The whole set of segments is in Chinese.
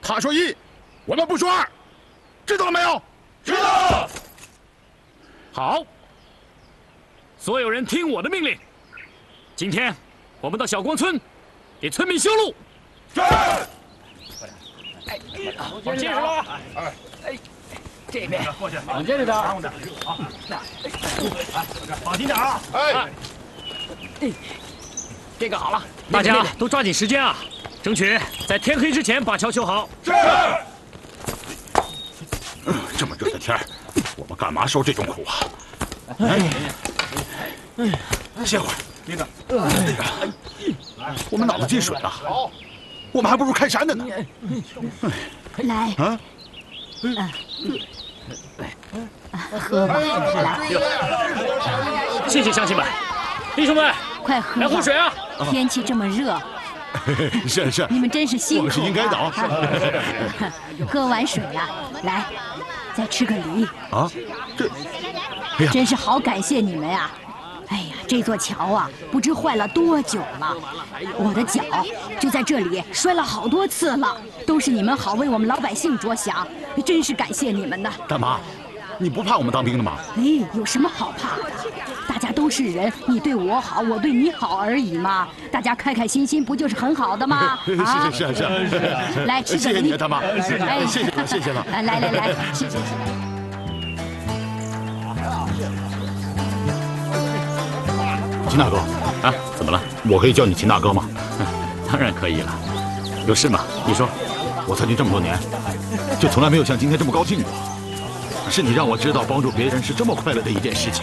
他说一，我们不说二，知道了没有？ 知道。 好，所有人听我的命令。今天我们到小光村，给村民修路。 是。 往结实了。 这边过去， 往这里边。 好，放心点啊！ 哎， 这个好了， 大家都抓紧时间啊，争取在天黑之前把桥修好。 是。 这么热的天儿，我们干嘛受这种苦啊？歇会儿， 那个， 我们脑子进水了，我们还不如开山的呢。 来， 啊， 喝吧，来， 谢谢乡亲们，弟兄们， 快喝吧。 来壶水啊！ 天气这么热， 是， 你们真是辛苦了。 我们是应该的啊。 喝完水啊，来，再吃个梨。 啊，这，哎呀， 真是好感谢你们呀！哎呀，这座桥啊，不知坏了多久了，我的脚就在这里摔了好多次了，都是你们好为我们老百姓着想，真是感谢你们呐！ 大妈，你不怕我们当兵的吗？ 哎，有什么好怕的？大家都是人，你对我好，我对你好而已嘛。大家开开心心，不就是很好的吗？啊， 是， 来吃个梨。 谢谢你，大妈， 哎， 谢谢了。 来，谢谢。 秦大哥啊，怎么了？ 我可以叫你秦大哥吗？ 当然可以了。有事吗？你说。 我参军这么多年，就从来没有像今天这么高兴过。是你让我知道帮助别人是这么快乐的一件事情。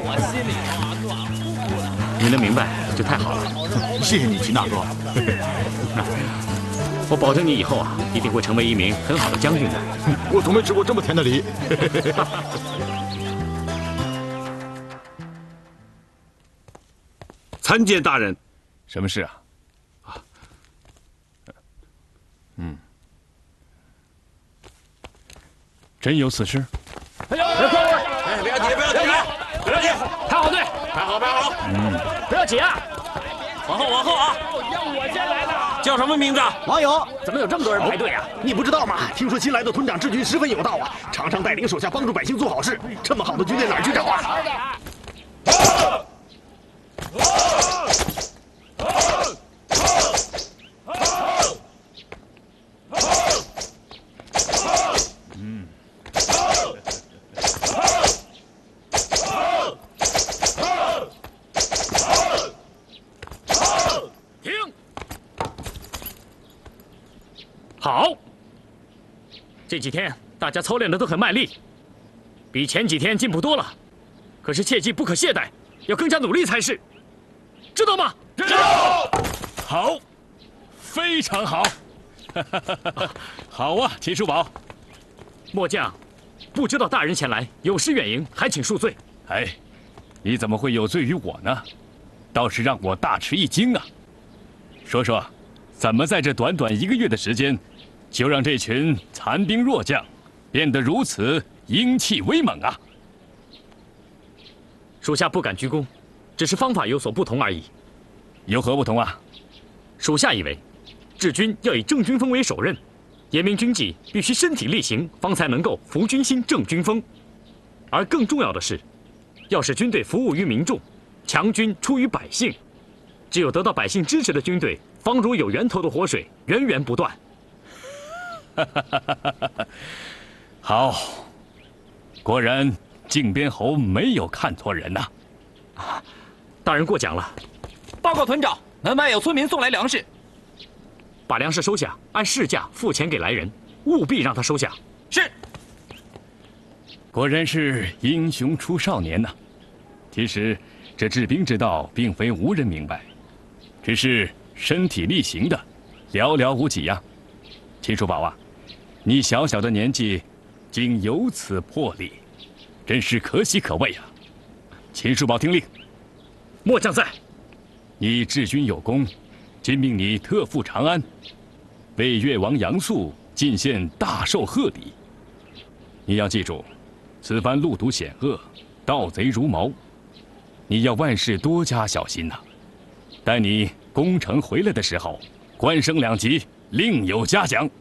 你能明白就太好了。 谢谢你，秦大哥。 我保证你以后啊，一定会成为一名很好的将军的。 我从没吃过这么甜的梨。 参见大人， 什么事啊？真有此事？ 哎呦，别急，排好队， 排好。 不要挤啊！ 往后啊！ 要我先来的。 叫什么名字？ 王勇， 怎么有这么多人排队啊？ 你不知道吗？听说新来的屯长志军十分有道啊，常常带领手下帮助百姓做好事。这么好的军队哪儿去找啊？ 停！好，这几天大家操练的都很卖力，比前几天进步多了。可是切记不可懈怠，要更加努力才是，知道吗？ 知道。 好，非常好。好啊，秦叔宝。 末将不知道大人前来，有失远迎，还请恕罪。 哎，你怎么会有罪于我呢？倒是让我大吃一惊啊！说说，怎么在这短短1个月的时间，就让这群残兵弱将变得如此英气威猛啊？ 属下不敢居功，只是方法有所不同而已。 有何不同啊？ 属下以为，治军要以正军风为首任，严明军纪，必须身体力行，方才能够服军心、正军风。而更重要的是，要使军队服务于民众，强军出于百姓。只有得到百姓支持的军队，方如有源头的活水，源源不断。 好，果然靖边侯没有看错人呐。 大人过奖了。 报告屯长，门外有村民送来粮食， 把粮食收下，按市价付钱给来人，务必让他收下。 是。 果然是英雄出少年呐。其实这治兵之道，并非无人明白，只是身体力行的寥寥无几呀。秦叔宝啊，你小小的年纪，竟有此魄力，真是可喜可畏啊！秦叔宝听令， 末将在。 你治军有功，今命你特赴长安，为越王杨素进献大寿贺礼。你要记住，此番路途险恶，盗贼如毛，你要万事多加小心呐。待你攻城回来的时候，官升2级，另有嘉奖。